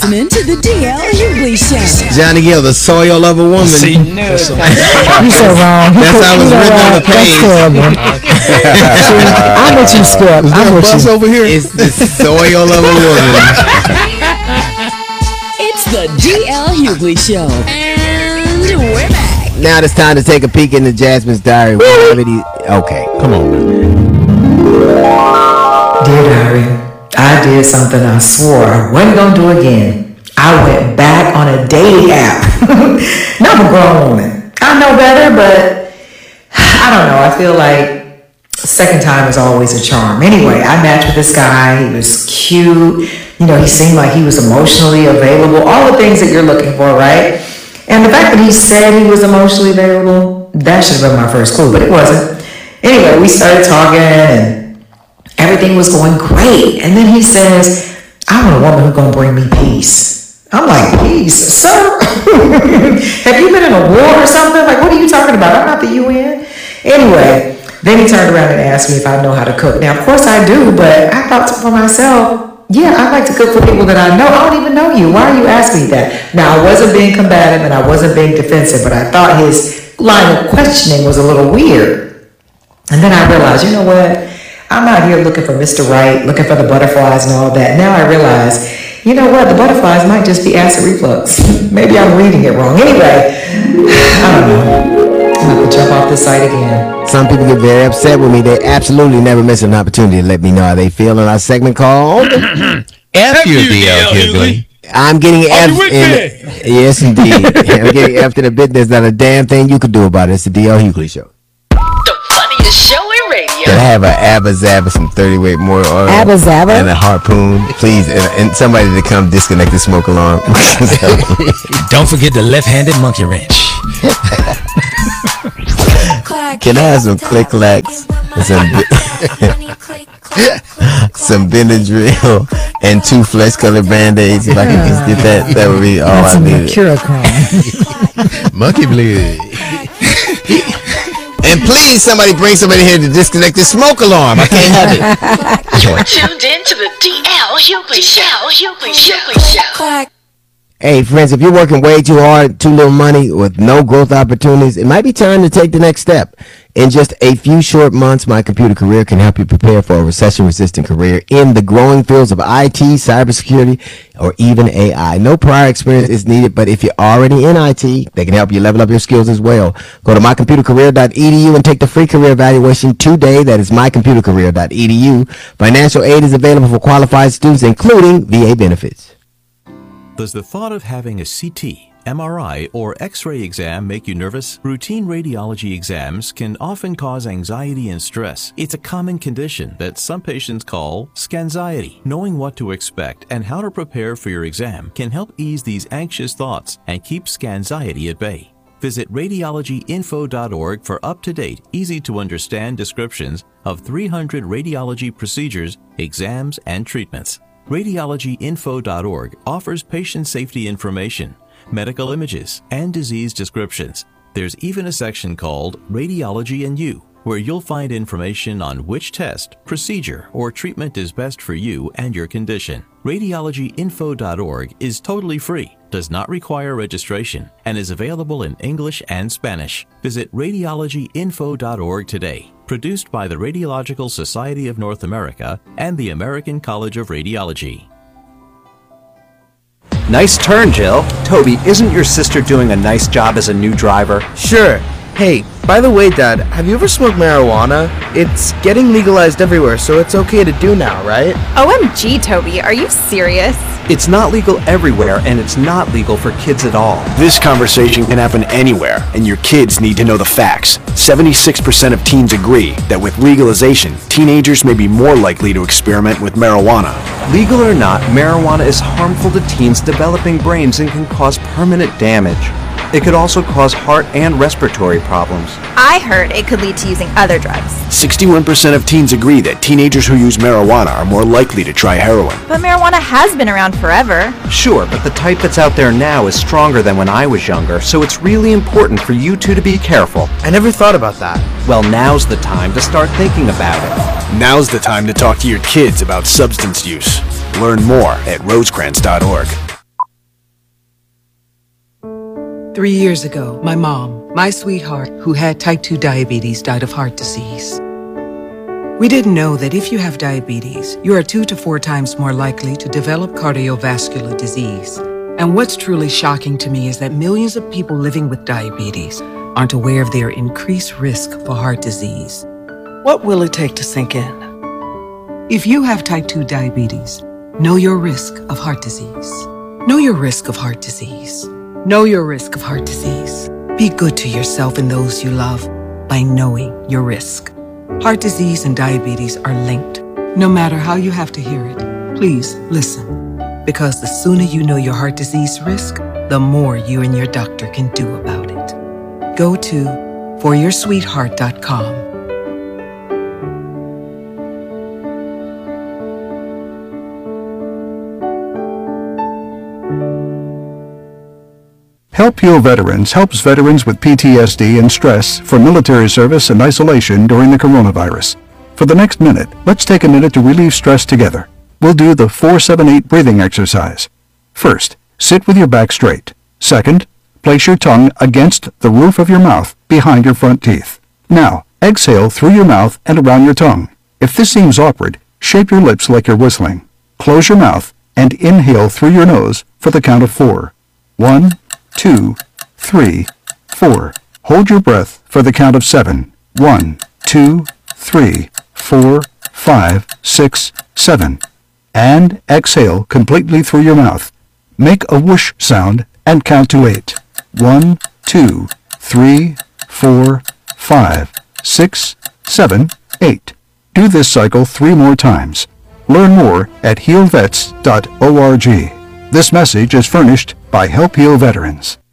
listening to the DL Hughley Show. Johnny Gill, the soil of a woman. See, You're so wrong. That's how it was written on the page. I'm with you, Skip. I'm with you. Over here. It's the soil of a woman. It's the DL Hughley Show. And we're back. Now it's time to take a peek into Jasmine's diary. Really? Okay, come on. Dear diary, I did something I swore I wasn't going to do again. I went back on a dating app. Now I'm a grown woman. I know better, but I don't know. I feel like second time is always a charm. Anyway, I matched with this guy. He was cute. You know, he seemed like he was emotionally available. All the things that you're looking for, right? And the fact that he said he was emotionally available, that should have been my first clue, but it wasn't. Anyway, we started talking and everything was going great. And then he says, I want a woman who's going to bring me peace. I'm like, peace? Sir? Have you been in a war or something? Like, what are you talking about? I'm not the UN. Anyway, then he turned around and asked me if I know how to cook. Now, of course I do, but I thought for myself, yeah, I like to cook for people that I know. I don't even know you. Why are you asking me that? Now, I wasn't being combative and I wasn't being defensive, but I thought his line of questioning was a little weird. And then I realized, you know what? I'm out here looking for Mr. Right, looking for the butterflies and all that. Now I realize, you know what? The butterflies might just be acid reflux. Maybe I'm reading it wrong. Anyway, I don't know. I'm going to jump off this site again. Some people get very upset with me. They absolutely never miss an opportunity to let me know how they feel in our segment called F you, DL Hughley. I'm getting F yes, indeed. I'm getting F to the bit. There's not a damn thing you can do about it. It's the DL Hughley Show. The funniest show in radio. Can I have an Abba Zaba, some 30 weight more oil? Abba Zaba? And a harpoon, please. And somebody to come disconnect the smoke alarm. Don't forget the left-handed monkey wrench. Can I have some click-clacks and some Benadryl and 2 flesh-colored Band-Aids? If I could just get that, that would be all I needed. Monkey bleed. And please, somebody bring somebody here to disconnect this smoke alarm. I can't have it. You're tuned in to the DL Hughley Show. Hey, friends, if you're working way too hard, too little money, with no growth opportunities, it might be time to take the next step. In just a few short months, My Computer Career can help you prepare for a recession-resistant career in the growing fields of IT, cybersecurity, or even AI. No prior experience is needed, but if you're already in IT, they can help you level up your skills as well. Go to mycomputercareer.edu and take the free career evaluation today. That is mycomputercareer.edu. Financial aid is available for qualified students, including VA benefits. Does the thought of having a CT, MRI, or X-ray exam make you nervous? Routine radiology exams can often cause anxiety and stress. It's a common condition that some patients call scanxiety. Knowing what to expect and how to prepare for your exam can help ease these anxious thoughts and keep scanxiety at bay. Visit radiologyinfo.org for up-to-date, easy-to-understand descriptions of 300 radiology procedures, exams, and treatments. Radiologyinfo.org offers patient safety information, medical images, and disease descriptions. There's even a section called Radiology and You, where you'll find information on which test, procedure, or treatment is best for you and your condition. Radiologyinfo.org is totally free, does not require registration, and is available in English and Spanish. Visit radiologyinfo.org today. Produced by the Radiological Society of North America and the American College of Radiology. Nice turn, Jill. Toby, isn't your sister doing a nice job as a new driver? Sure. Hey, by the way, Dad, have you ever smoked marijuana? It's getting legalized everywhere, so it's okay to do now, right? OMG, Toby, are you serious? It's not legal everywhere, and it's not legal for kids at all. This conversation can happen anywhere, and your kids need to know the facts. 76% of teens agree that with legalization, teenagers may be more likely to experiment with marijuana. Legal or not, marijuana is harmful to teens' developing brains and can cause permanent damage. It could also cause heart and respiratory problems. I heard it could lead to using other drugs. 61% of teens agree that teenagers who use marijuana are more likely to try heroin. But marijuana has been around forever. Sure, but the type that's out there now is stronger than when I was younger, so it's really important for you two to be careful. I never thought about that. Well, now's the time to start thinking about it. Now's the time to talk to your kids about substance use. Learn more at rosecrans.org. 3 years ago, my mom, my sweetheart, who had type 2 diabetes, died of heart disease. We didn't know that if you have diabetes, you are 2 to 4 times more likely to develop cardiovascular disease. And what's truly shocking to me is that millions of people living with diabetes aren't aware of their increased risk for heart disease. What will it take to sink in? If you have type 2 diabetes, know your risk of heart disease. Know your risk of heart disease. Know your risk of heart disease. Be good to yourself and those you love by knowing your risk. Heart disease and diabetes are linked. No matter how you have to hear it, please listen. Because the sooner you know your heart disease risk, the more you and your doctor can do about it. Go to foryoursweetheart.com. Help Heal Veterans helps veterans with PTSD and stress from military service and isolation during the coronavirus. For the next minute, let's take a minute to relieve stress together. We'll do the 4-7-8 breathing exercise. First, sit with your back straight. Second, place your tongue against the roof of your mouth behind your front teeth. Now, exhale through your mouth and around your tongue. If this seems awkward, shape your lips like you're whistling. Close your mouth and inhale through your nose for the count of 4. 1, 2, 3, 4. Hold your breath for the count of 7. 1, 2, 3, 4, 5, 6, 7. And exhale completely through your mouth. Make a whoosh sound and count to 8. 1, 2, 3, 4, 5, 6, 7, 8. Do this cycle 3 more times. Learn more at healvets.org. This message is furnished by Help Heal Veterans.